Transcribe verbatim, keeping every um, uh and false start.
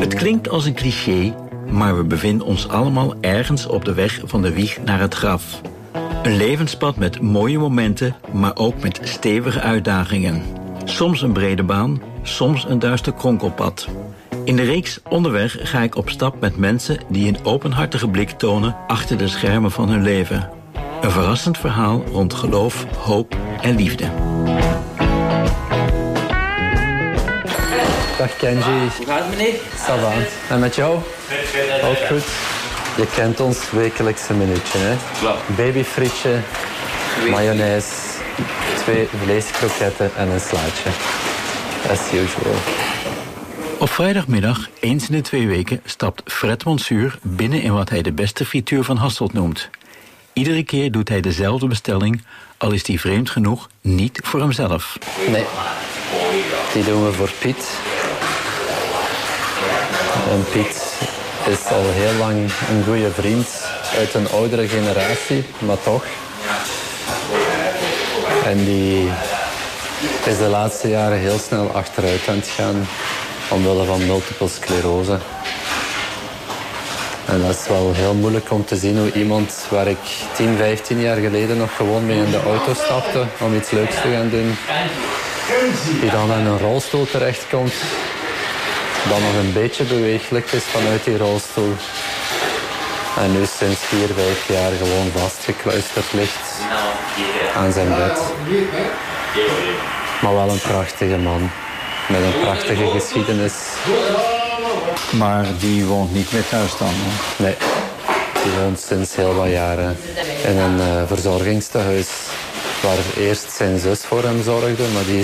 Het klinkt als een cliché, maar we bevinden ons allemaal ergens op de weg van de wieg naar het graf. Een levenspad met mooie momenten, maar ook met stevige uitdagingen. Soms een brede baan, soms een duister kronkelpad. In de reeks Onderweg ga ik op stap met mensen die een openhartige blik tonen achter de schermen van hun leven. Een verrassend verhaal rond geloof, hoop en liefde. Dag Kenji. Hoe gaat het, meneer? Ça va. En met jou? Ook goed. Je kent ons wekelijkse minuutje, hè? Klopt. Babyfrietje, mayonaise, twee vleeskroketten en een slaatje. As usual. Op vrijdagmiddag, eens in de twee weken, stapt Fred Monsuur binnen in wat hij de beste frituur van Hasselt noemt. Iedere keer doet hij dezelfde bestelling, al is die vreemd genoeg niet voor hemzelf. Nee, die doen we voor Piet. En Piet is al heel lang een goede vriend uit een oudere generatie, maar toch. En die is de laatste jaren heel snel achteruit aan het gaan, omwille van multiple sclerose. En dat is wel heel moeilijk om te zien hoe iemand waar ik tien, vijftien jaar geleden nog gewoon mee in de auto stapte om iets leuks te gaan doen, die dan in een rolstoel terechtkomt, dan nog een beetje beweeglijk is vanuit die rolstoel. En nu sinds vier, vijf jaar gewoon vastgekluisterd ligt aan zijn bed. Maar wel een prachtige man, met een prachtige geschiedenis. Maar die woont niet meer thuis dan? Hè? Nee, die woont sinds heel wat jaren in een uh, verzorgingstehuis waar eerst zijn zus voor hem zorgde, maar die